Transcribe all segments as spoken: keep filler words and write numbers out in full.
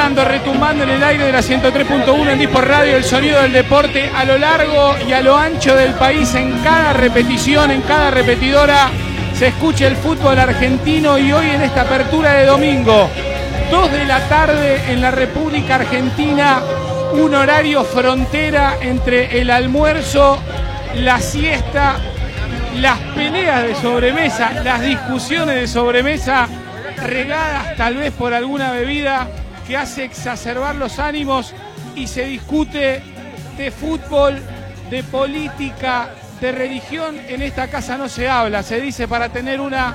sonando, retumbando en el aire de la ciento tres punto uno en Disport Radio, el sonido del deporte a lo largo y a lo ancho del país. En cada repetición, en cada repetidora se escucha el fútbol argentino, y hoy en esta apertura de domingo, dos de la tarde en la República Argentina, un horario frontera entre el almuerzo, la siesta, las peleas de sobremesa, las discusiones de sobremesa, regadas tal vez por alguna bebida que hace exacerbar los ánimos, y se discute de fútbol, de política, de religión. En esta casa no se habla, se dice para tener una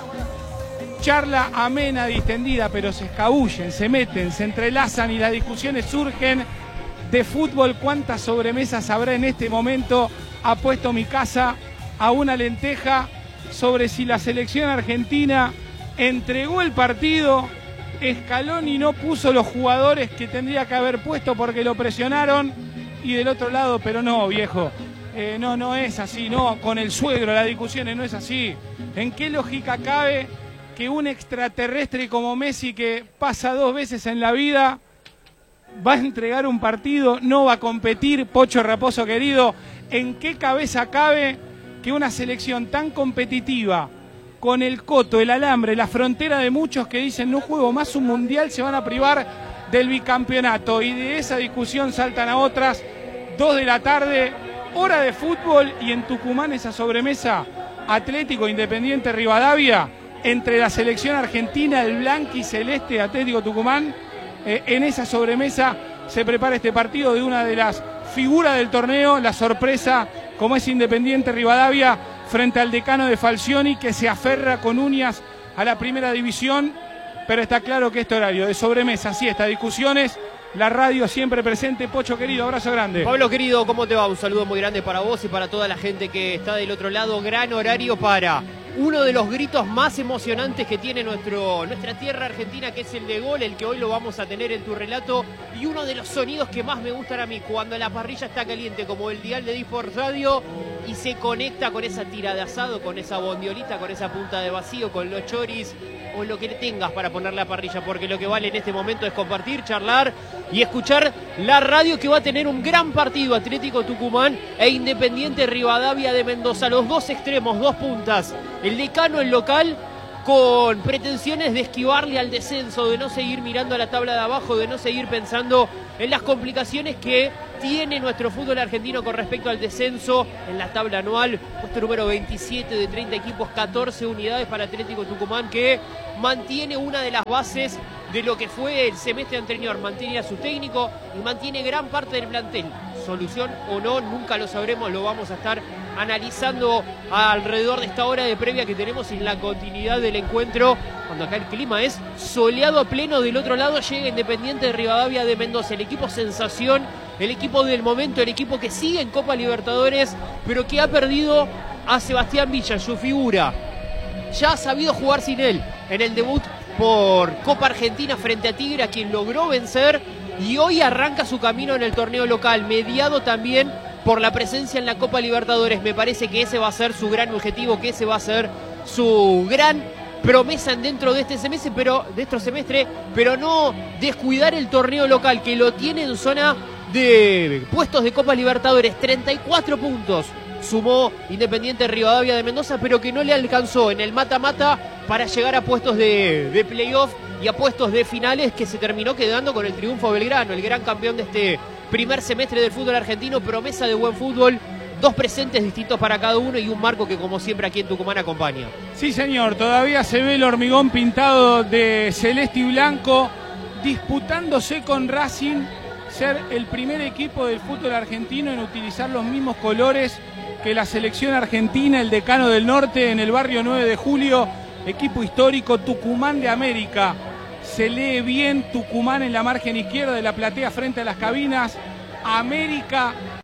charla amena, distendida, pero se escabullen, se meten, se entrelazan y las discusiones surgen de fútbol. ¿Cuántas sobremesas habrá en este momento? Ha puesto mi casa a una lenteja sobre si la selección argentina entregó el partido. Scaloni no puso los jugadores que tendría que haber puesto porque lo presionaron, y del otro lado, pero no, viejo, eh, no, no es así, no, con el suegro las discusiones no es así. ¿En qué lógica cabe que un extraterrestre como Messi, que pasa dos veces en la vida, va a entregar un partido, no va a competir? Pocho Raposo querido, ¿en qué cabeza cabe que una selección tan competitiva, con el coto, el alambre, la frontera de muchos que dicen no juego más un mundial, se van a privar del bicampeonato? Y de esa discusión saltan a otras. Dos de la tarde, hora de fútbol, y en Tucumán esa sobremesa, Atlético Independiente Rivadavia, entre la selección argentina, el blanquiceleste Atlético Tucumán. Eh, en esa sobremesa se prepara este partido de una de las figuras del torneo, la sorpresa como es Independiente Rivadavia, frente al decano de Falcioni, que se aferra con uñas a la primera división. Pero está claro que este horario de sobremesa, siesta, discusiones, la radio siempre presente. Pocho querido, abrazo grande. Pablo querido, ¿cómo te va? Un saludo muy grande para vos y para toda la gente que está del otro lado. Gran horario para uno de los gritos más emocionantes que tiene nuestro, nuestra tierra argentina, que es el de gol, el que hoy lo vamos a tener en tu relato, y uno de los sonidos que más me gustan a mí, cuando la parrilla está caliente, como el dial de Disport Radio, y se conecta con esa tira de asado, con esa bondiolita, con esa punta de vacío, con los choris, o lo que tengas para poner la parrilla, porque lo que vale en este momento es compartir, charlar y escuchar la radio, que va a tener un gran partido. Atlético Tucumán e Independiente Rivadavia de Mendoza, los dos extremos, dos puntas. El decano, el local, con pretensiones de esquivarle al descenso, de no seguir mirando a la tabla de abajo, de no seguir pensando en las complicaciones que tiene nuestro fútbol argentino con respecto al descenso en la tabla anual. Puesto número veintisiete de treinta equipos, catorce unidades para Atlético Tucumán, que mantiene una de las bases de lo que fue el semestre anterior. Mantiene a su técnico y mantiene gran parte del plantel. Solución o no, nunca lo sabremos, lo vamos a estar analizando alrededor de esta hora de previa que tenemos en la continuidad del encuentro, cuando acá el clima es soleado a pleno. Del otro lado llega Independiente de Rivadavia de Mendoza, el equipo sensación, el equipo del momento, el equipo que sigue en Copa Libertadores, pero que ha perdido a Sebastián Villa, su figura. Ya ha sabido jugar sin él en el debut por Copa Argentina frente a Tigre, a quien logró vencer, y hoy arranca su camino en el torneo local, mediado también por la presencia en la Copa Libertadores. Me parece que ese va a ser su gran objetivo, que ese va a ser su gran promesa dentro de este semestre, pero de este semestre, pero no descuidar el torneo local, que lo tiene en zona de puestos de Copa Libertadores. Treinta y cuatro puntos sumó Independiente Rivadavia de Mendoza, pero que no le alcanzó en el mata-mata para llegar a puestos de, de playoff y a puestos de finales, que se terminó quedando con el triunfo Belgrano, el gran campeón de este primer semestre del fútbol argentino. Promesa de buen fútbol, dos presentes distintos para cada uno y un marco que, como siempre, aquí en Tucumán acompaña. Sí, señor, todavía se ve el hormigón pintado de celeste y blanco, disputándose con Racing ser el primer equipo del fútbol argentino en utilizar los mismos colores que la selección argentina, el decano del norte, en el barrio nueve de julio, equipo histórico, Tucumán de América. Se lee bien Tucumán en la margen izquierda de la platea frente a las cabinas, América